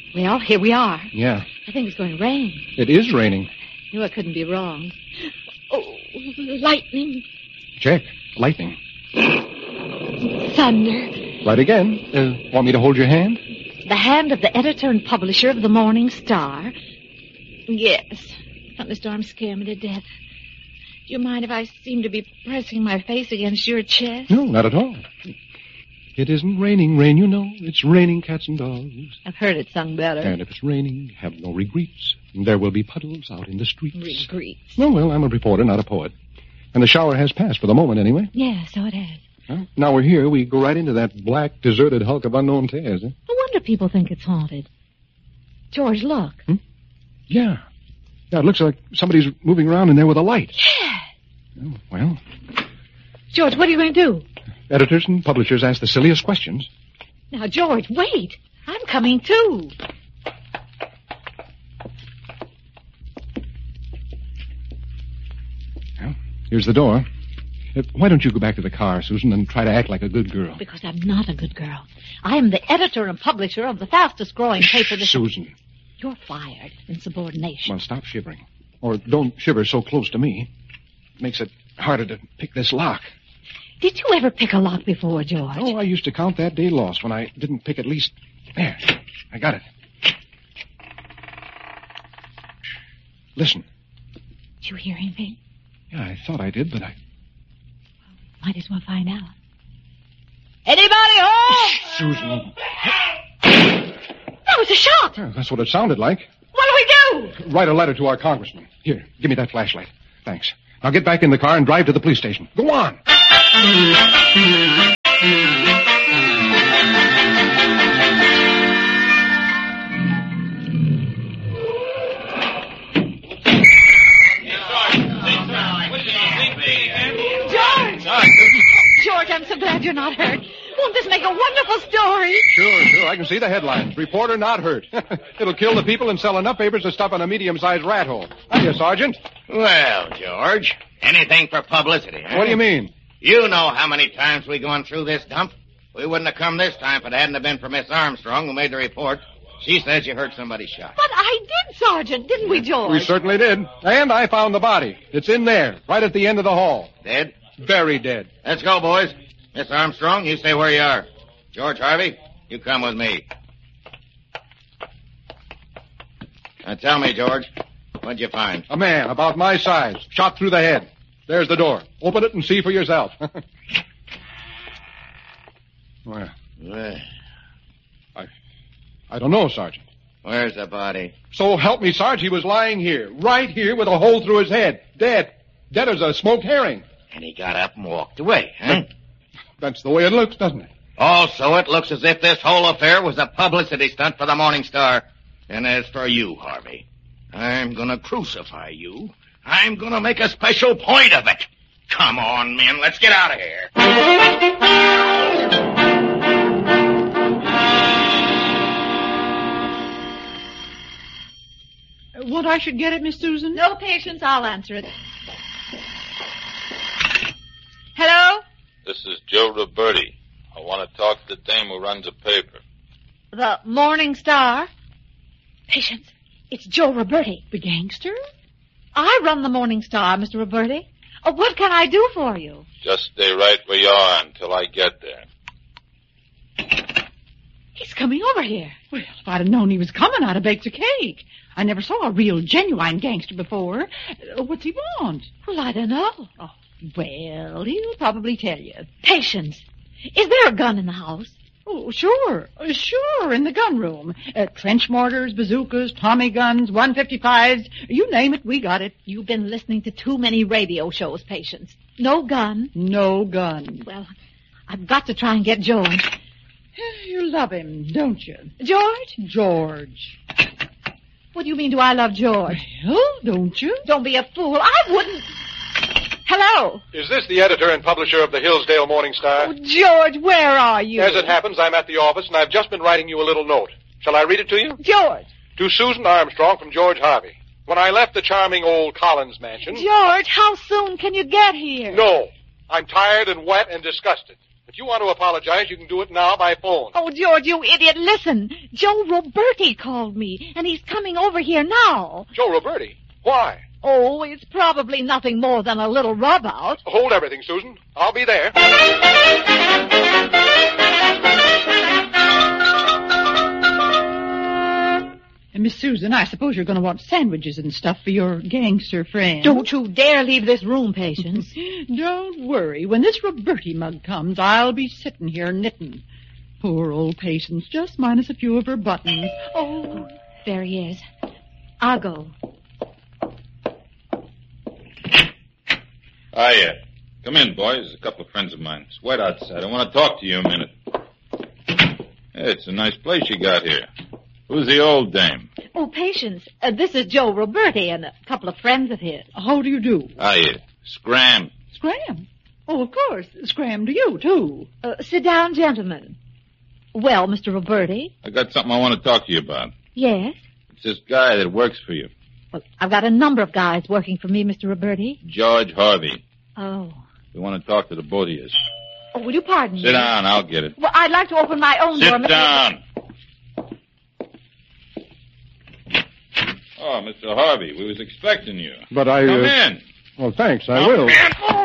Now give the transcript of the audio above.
Well, here we are. Yeah. I think it's going to rain. It is raining. Knew I couldn't be wrong. Oh, lightning. Check. Lightning. Thunder. Right again. Want me to hold your hand? The hand of the editor and publisher of the Morning Star. Yes. Thunderstorms scare me to death. Do you mind if I seem to be pressing my face against your chest? No, not at all. It isn't raining rain, you know. It's raining cats and dogs. I've heard it sung better. And if it's raining, have no regrets. There will be puddles out in the streets. Regrets. Well, I'm a reporter, not a poet. And the shower has passed for the moment, anyway. Yeah, so it has. Huh? Now we're here, we go right into that black, deserted hulk of unknown tears. Huh? No wonder people think it's haunted. George, look. Yeah. Yeah, it looks like somebody's moving around in there with a light. Yeah. Oh, well. George, what are you going to do? Editors and publishers ask the silliest questions. Now, George, wait. I'm coming, too. Well, here's the door. Why don't you go back to the car, Susan, and try to act like a good girl? Because I'm not a good girl. I am the editor and publisher of the fastest-growing paper... Susan. You're fired in subordination. Well, stop shivering. Or don't shiver so close to me. It makes it harder to pick this lock. Did you ever pick a lock before, George? Oh, I used to count that day lost when I didn't pick at least... There. I got it. Listen. Did you hear anything? Yeah, I thought I did, but I... Might as well find out. Anybody home? Susan. That was a shot. Yeah, that's what it sounded like. What do we do? Write a letter to our congressman. Here, give me that flashlight. Thanks. Now get back in the car and drive to the police station. Go on. George, I'm so glad you're not hurt. Won't this make a wonderful story? Sure. I can see the headlines. Reporter not hurt. It'll kill the people and sell enough papers to stuff in a medium-sized rat hole. Hiya, Sergeant. Well, George, anything for publicity, huh? What do you mean? You know how many times we've gone through this dump. We wouldn't have come this time if it hadn't have been for Miss Armstrong, who made the report. She says you heard somebody shot. But I did, Sergeant, didn't we, George? We certainly did. And I found the body. It's in there, right at the end of the hall. Dead? Very dead. Let's go, boys. Miss Armstrong, you stay where you are. George Harvey, you come with me. Now tell me, George, what'd you find? A man about my size, shot through the head. There's the door. Open it and see for yourself. Well, I don't know, Sergeant. Where's the body? So help me, Sarge, he was lying here, right here with a hole through his head. Dead. Dead as a smoked herring. And he got up and walked away, huh? That's the way it looks, doesn't it? Also, it looks as if this whole affair was a publicity stunt for the Morning Star. And as for you, Harvey, I'm gonna crucify you. I'm gonna make a special point of it. Come on, men, let's get out of here. What I should get it, Miss Susan? No, Patience, I'll answer it. Hello? This is Joe Roberti. I want to talk to the dame who runs a paper. The Morning Star? Patience, it's Joe Roberti. The gangster? I run the Morning Star, Mr. Roberti. What can I do for you? Just stay right where you are until I get there. He's coming over here. Well, if I'd have known he was coming, I'd have baked a cake. I never saw a real, genuine gangster before. What's he want? Well, I don't know. Oh, well, he'll probably tell you. Patience, is there a gun in the house? Oh, sure, in the gun room. Trench mortars, bazookas, Tommy guns, 155s, you name it, we got it. You've been listening to too many radio shows, Patience. No gun? No gun. Well, I've got to try and get George. You love him, don't you? George? George. What do you mean, do I love George? Well, don't you? Don't be a fool. I wouldn't. Hello? Is this the editor and publisher of the Hillsdale Morning Star? Oh, George, where are you? As it happens, I'm at the office, and I've just been writing you a little note. Shall I read it to you? George. To Susan Armstrong from George Harvey. When I left the charming old Collins mansion... George, how soon can you get here? No. I'm tired and wet and disgusted. If you want to apologize, you can do it now by phone. Oh, George, you idiot, listen. Joe Roberti called me, and he's coming over here now. Joe Roberti? Why? Oh, it's probably nothing more than a little rub-out. Hold everything, Susan. I'll be there. And Miss Susan, I suppose you're going to want sandwiches and stuff for your gangster friend. Don't you dare leave this room, Patience. Don't worry. When this Roberti mug comes, I'll be sitting here knitting. Poor old Patience, just minus a few of her buttons. Oh, there he is. I'll go. Hiya. Come in, boys. There's a couple of friends of mine. It's wet outside. I want to talk to you a minute. Hey, it's a nice place you got here. Who's the old dame? Oh, Patience, this is Joe Roberti and a couple of friends of his. How do you do? Hiya. Scram. Scram. Oh, of course. Scram to you, too. Sit down, gentlemen. Well, Mr. Roberti? I got something I want to talk to you about. Yes? It's this guy that works for you. Well, I've got a number of guys working for me, Mr. Roberti. George Harvey. Oh. We want to talk to the both of you. Oh, will you pardon me? Sit down. I'll get it. Well, I'd like to open my own door. Sit down. Oh, Mr. Harvey, we was expecting you. But I... Come in. Well, thanks, I Come will. in.